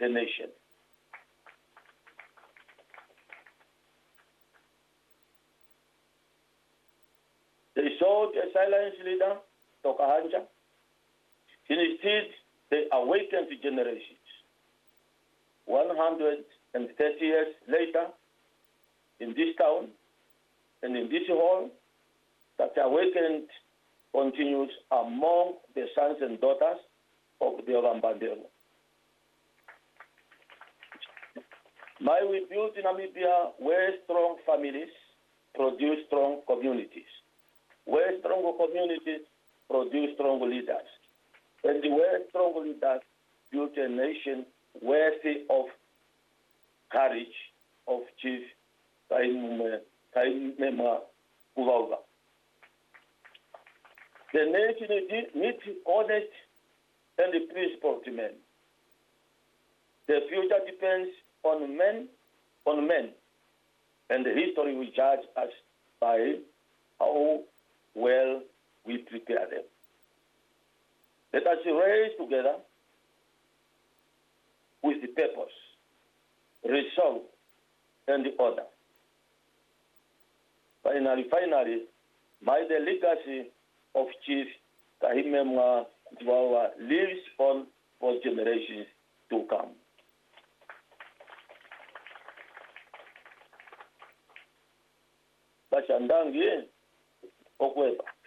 the nation. They sought a silent leader, Tokahanja. Instead, they awakened generations. 130 years later, in this town and in this hall, that awakened continues among the sons and daughters of the Orambandero. We built in Namibia where strong families produce strong communities, where strong communities produce strong leaders, and where strong leaders build a nation worthy of courage of Chief Kaimema Kuvauga. The nation needs honest and principled men. The future depends on men, and the history will judge us by how well we prepare them. Let us raise together with the purpose, resolve, and the order. Finally, may the legacy of Chief Kahimema Kuvauga lives on for generations to come. Bashandangi okweba.